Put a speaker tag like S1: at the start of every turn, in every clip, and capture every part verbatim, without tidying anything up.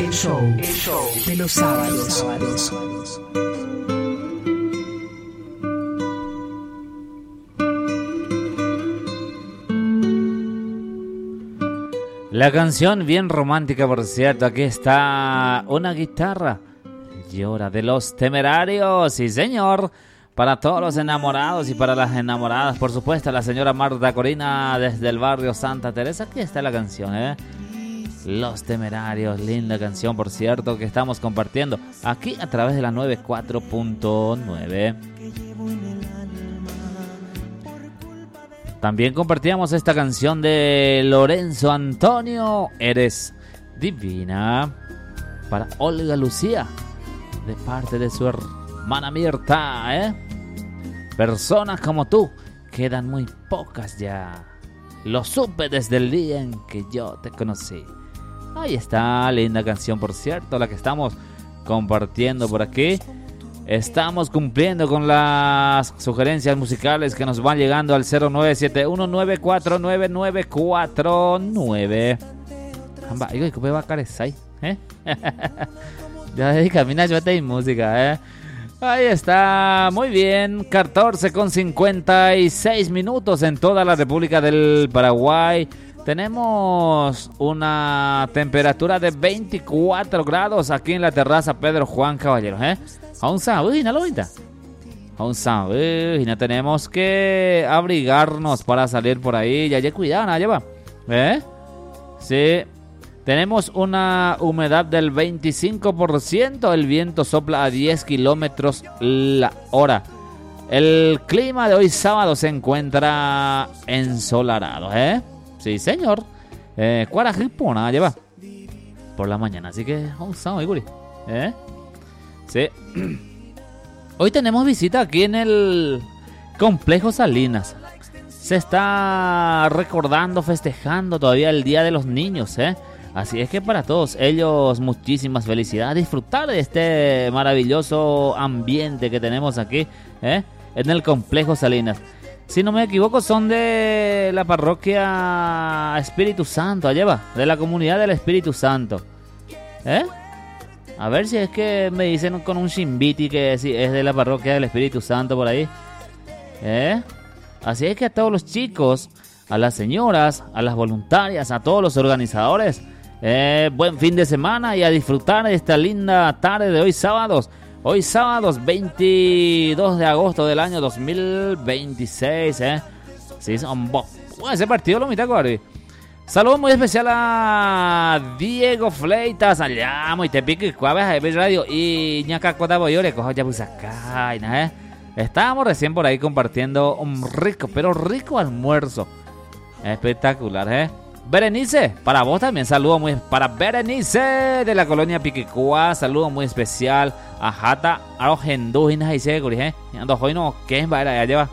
S1: El show, el show de los sábados. sábados.
S2: La canción bien romántica, por cierto. Aquí está una guitarra. Llora de Los Temerarios. Sí, señor. Para todos los enamorados y para las enamoradas, por supuesto, la señora Marta Corina desde el barrio Santa Teresa. Aquí está la canción, ¿eh? Los Temerarios, linda canción, por cierto, que estamos compartiendo aquí a través de la noventa y cuatro punto nueve. También compartíamos esta canción de Lorenzo Antonio, Eres Divina, para Olga Lucía, de parte de su hermana Mirta, ¿eh? Personas como tú quedan muy pocas ya. Lo supe desde el día en que yo te conocí. Ahí está, linda canción, por cierto, la que estamos compartiendo por aquí. Estamos cumpliendo con las sugerencias musicales que nos van llegando al cero nueve siete uno nueve cuatro nueve nueve cuatro nueve. ¿Cómo va a carecer? ¿Eh? Ya camina yo te música, ¿eh? Ahí está, muy bien, catorce con cincuenta y seis minutos en toda la República del Paraguay. Tenemos una temperatura de veinticuatro grados aquí en la terraza Pedro Juan Caballero, ¿eh? Aún sabe, ¿no lo viste? Aún sabe, y no tenemos que abrigarnos para salir por ahí. Ya, ya, cuidado, nada, lleva. ¿Eh? Sí. Tenemos una humedad del veinticinco por ciento. El viento sopla a diez kilómetros la hora. El clima de hoy sábado se encuentra ensolarado, ¿eh? Sí, señor. Eh, Cuarajipona lleva por la mañana, así que vamos a ver, ¿eh? Sí. Hoy tenemos visita aquí en el Complejo Salinas. Se está recordando, festejando todavía el Día de los Niños, ¿eh? Así es que para todos ellos muchísimas felicidades. Disfrutar de este maravilloso ambiente que tenemos aquí, ¿eh? En el Complejo Salinas. Si no me equivoco, son de la parroquia Espíritu Santo, allá va, de la comunidad del Espíritu Santo. ¿Eh? A ver si es que me dicen con un chimbiti que es de la parroquia del Espíritu Santo por ahí. ¿Eh? Así es que a todos los chicos, a las señoras, a las voluntarias, a todos los organizadores, eh, buen fin de semana y a disfrutar de esta linda tarde de hoy sábados. Hoy sábados veintidós de agosto del año dos mil veintiséis, ¿eh? Sí, son bo- bueno, ese partido lo mitad, Corby. Saludos muy especial a Diego Fleitas, allá, muy te pique, cuaves a radio y ñaca cota boyore, cojo ya pues acá, ¿eh? Estábamos recién por ahí compartiendo un rico, pero rico almuerzo. Espectacular, ¿eh? Berenice, para vos también, saludo muy para Berenice de la colonia Piquicua, saludo muy especial a Jata Arojendujinas y Seguri, ¿eh? Ando hoy no, ¿qué es? Ya lleva.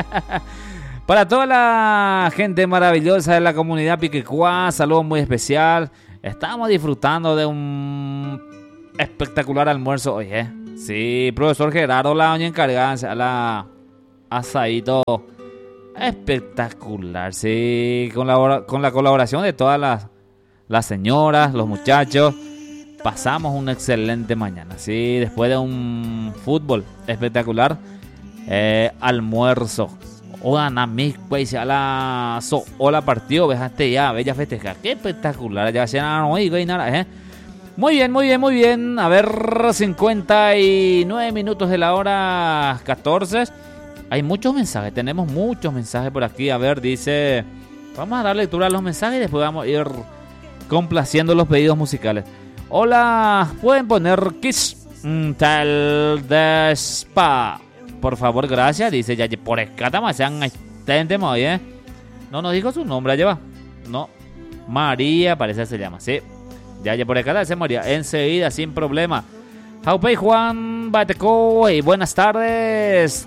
S2: Para toda la gente maravillosa de la comunidad Piquicua, saludo muy especial. Estamos disfrutando de un espectacular almuerzo hoy, ¿eh? Sí, profesor Gerardo, la doña encargada, la asadito. Espectacular, sí, con la, con la colaboración de todas las, las señoras, los muchachos, pasamos una excelente mañana, sí, después de un fútbol espectacular, eh, almuerzo, hola, mi pues a la so, hola partido, vejaste ya, bella festeja, qué espectacular, ya se no oigo y nada, eh. Muy bien, muy bien, muy bien, a ver, cincuenta y nueve minutos de la hora catorce. Hay muchos mensajes, tenemos muchos mensajes por aquí. A ver, dice... Vamos a dar lectura a los mensajes y después vamos a ir complaciendo los pedidos musicales. Hola, ¿pueden poner Kiss Tell the Spa? Por favor, gracias. Dice, ya por escata más sean extendemos, ¿eh? No nos dijo su nombre, lleva. No, María, parece que se llama, sí. Ya, ya por escata se moría. Enseguida, sin problema. Jaupey Juan Bateco, y buenas tardes.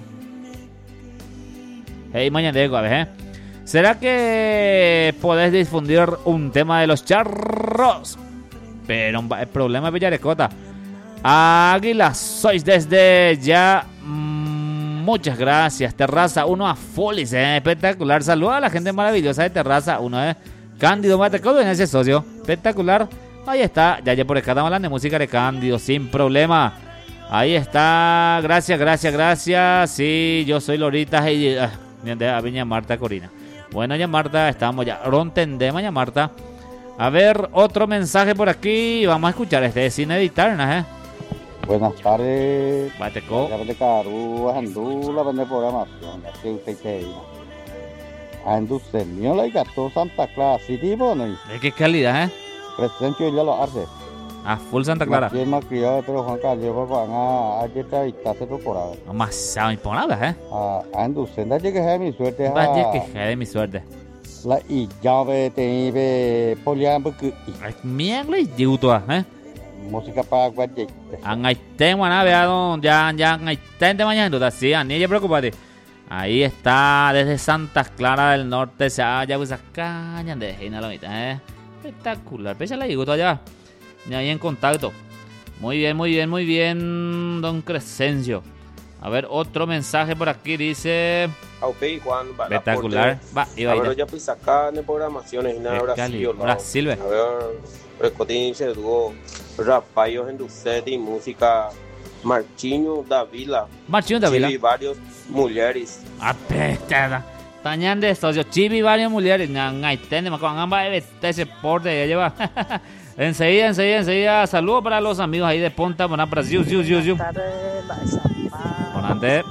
S2: Hey, mañana digo, a ver, ¿eh? ¿Será que podés difundir un tema de los charros? Pero el problema es Villarecota. Águila, sois desde ya. Mmm, muchas gracias. Terraza uno a Folis, ¿eh? Espectacular. Saludos a la gente maravillosa de Terraza uno, ¿eh? Cándido Mateco en ese socio. Espectacular. Ahí está, ya ya por acá estamos hablando de música de Cándido, sin problema. Ahí está, gracias, gracias, gracias. Sí, yo soy Lorita y ah, Viña Marta Corina. Bueno, ya Marta, estamos ya. Rontendema, ya Marta. A ver, otro mensaje por aquí. Vamos a escuchar este sin editar, ¿no? ¿Eh?
S3: Buenas tardes.
S2: Bateco.
S3: Ya de Caru, Andú, la vende programación. Ya que usted te diga. Andú se mío la gato Santa Clara City, bueno.
S2: ¿De qué calidad, eh?
S3: Presencia ya lo hace.
S2: A full Santa Clara.
S3: Aquí es más criado, pero Juan Carlos va a ayer está y está se por ahí.
S2: No más sabe por nada, eh.
S3: Ah, Andú se da que es mi suerte.
S2: Vaya que es de mi suerte.
S3: La y ya ve te ve polian porque
S2: Mien le digo eh.
S3: música para guardar.
S2: Ang ay tengo nada veado ya ya ay tente mañana duda sí, ni ella preocupate. Ahí está desde Santa Clara del Norte se haya pues caña de Hinalomita, eh. Espectacular. Pesa la digo allá. Ya ahí en contacto. Muy bien, muy bien, muy bien, don Crescencio. A ver, otro mensaje por aquí dice...
S4: Aupe Juan,
S2: espectacular. Va,
S4: iba a ver, ya pues acá en programaciones y nada, Brasil.
S2: Brasil, ve.
S4: A ver, Recotín se tuvo Rafael Henducete y música Marchinho Davila.
S2: Marchinho Davila.
S4: Y varios mujeres.
S2: Apestada. Tañan de estos, yo chivi varios mujeres. Nangai, tenemos con ambas ese porte ya lleva. Enseguida, enseguida, enseguida. Saludos para los amigos ahí de Ponta, Bona Brasil. Ziu, ziu, ziu. Bonante.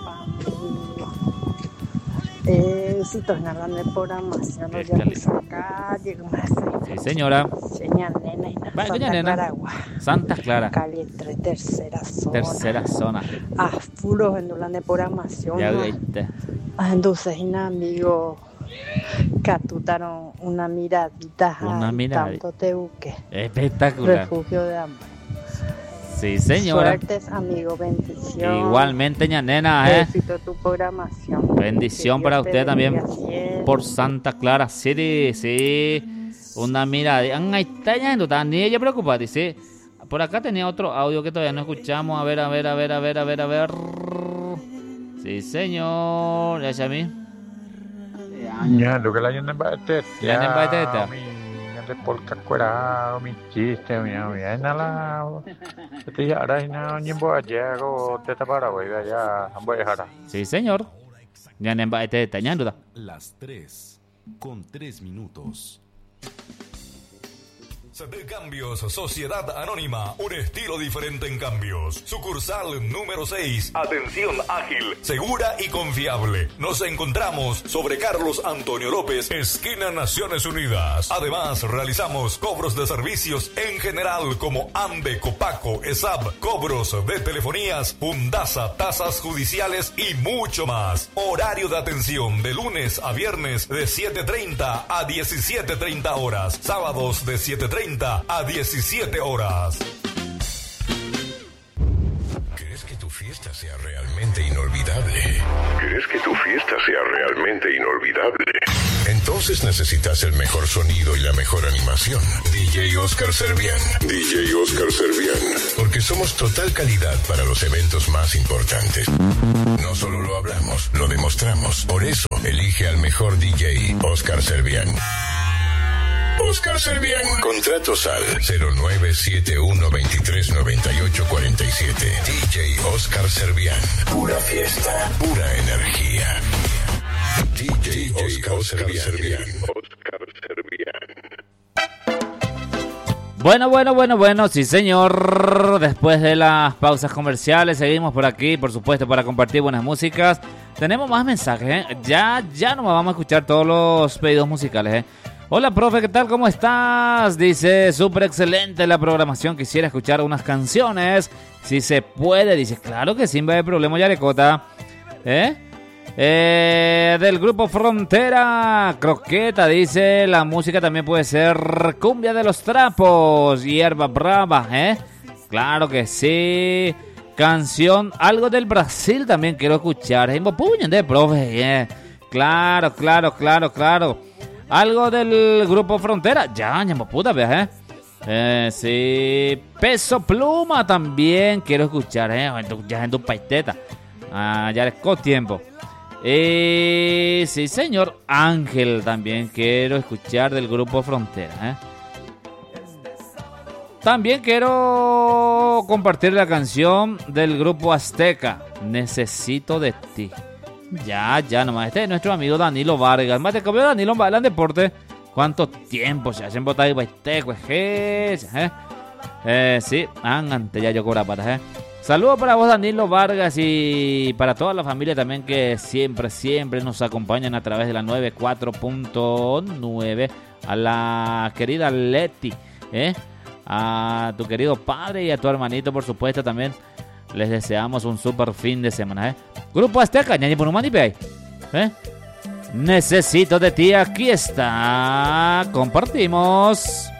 S5: Eh, si tornaron de programación, ya pues acá llegamos a
S2: sí, señora.
S5: Señal nena y
S2: Va,
S5: Santa
S2: nena.
S5: Clara.
S2: Santa Clara.
S5: Calle tres, tercera zona.
S2: Tercera zona.
S5: A furos en Dulan de programación.
S2: Ya viste.
S5: Entonces, un amigo capturaron una miradita.
S2: Una miradita.
S5: Tanto te busque.
S2: Espectacular.
S5: Refugio de amor.
S2: Sí, señora.
S5: Suertes, amigo, bendición.
S2: Igualmente, ña nena, eh.
S5: Felicito tu programación.
S2: Bendición para usted también. Por Santa Clara City, sí. Una mirada. Ahí está yendo, ni ella preocupa, dice. Por acá tenía otro audio que todavía no escuchamos. A ver, a ver, a ver, a ver, a ver, a ver. Sí, señor. Ya, mí.
S6: Ya, lo que la llenan para este.
S2: Ya, en Baeteta.
S6: De polka cuerado, mi chiste, mi amiga, nada. Este ya ahora no ni voy a llegar de esta Paraguay, ya voy a dejar.
S2: Sí, señor. Ya en Baeteta, ya duda.
S7: Las tres con tres minutos. C D Cambios, Sociedad Anónima, un estilo diferente en cambios. Sucursal número seis. Atención ágil, segura y confiable. Nos encontramos sobre Carlos Antonio López, esquina Naciones Unidas. Además, realizamos cobros de servicios en general como AMBE, Copaco, ESAB, cobros de telefonías, Fundasa, tasas judiciales y mucho más. Horario de atención de lunes a viernes de siete treinta a diecisiete treinta horas. Sábados de siete treinta a diecisiete horas.
S8: ¿Quieres que tu fiesta sea realmente inolvidable? ¿Quieres que tu fiesta sea realmente inolvidable? Entonces necesitas el mejor sonido y la mejor animación. D J Oscar Servián. D J Oscar Servián. Porque somos total calidad para los eventos más importantes. No solo lo hablamos, lo demostramos. Por eso, elige al mejor D J, Oscar Servián. Oscar Servián. Contratos al cero nueve siete uno veintitrés noventa y ocho cuarenta y siete. D J Oscar Servián. Pura fiesta, pura energía. D J Oscar, Oscar Servián. Oscar Servián.
S2: Bueno, bueno, bueno, bueno, sí señor. Después de las pausas comerciales seguimos por aquí, por supuesto, para compartir buenas músicas. Tenemos más mensajes, ¿eh? Ya, ya no vamos a escuchar todos los pedidos musicales, ¿eh? Hola, profe, ¿qué tal? ¿Cómo estás? Dice, súper excelente la programación. Quisiera escuchar unas canciones. Si se puede. Dice, claro que sí, no hay problema, Yarecota. ¿Eh? Eh, del grupo Frontera. Croqueta, dice, la música también puede ser cumbia de los trapos. Hierba brava, ¿eh? Claro que sí. Canción, algo del Brasil también quiero escuchar. ¿Eh? De profe, ¿eh? Claro, claro, claro, claro. Algo del grupo Frontera. Ya, ya, puta, ¿eh? Eh, sí. Peso Pluma también quiero escuchar, ¿eh? Ya en tu paiteta. Ah, ya les co tiempo. Eh, sí, señor. Ángel también quiero escuchar del grupo Frontera, ¿eh? También quiero compartir la canción del grupo Azteca, Necesito de ti. Ya, ya nomás. Este es nuestro amigo Danilo Vargas. Más te cambió Danilo Vargas en deporte. ¿Cuánto tiempo se hacen botar y baiteco? ¿Eh? Eh, sí, antes ya yo cobra para, ¿eh? Saludos para vos, Danilo Vargas, y para toda la familia también que siempre, siempre nos acompañan a través de la noventa y cuatro punto nueve. A la querida Leti, ¿eh? A tu querido padre y a tu hermanito, por supuesto, también les deseamos un super fin de semana, ¿eh? Grupo Azteca, ñañi por un manipay, ¿eh? Necesito de ti, aquí está. Compartimos.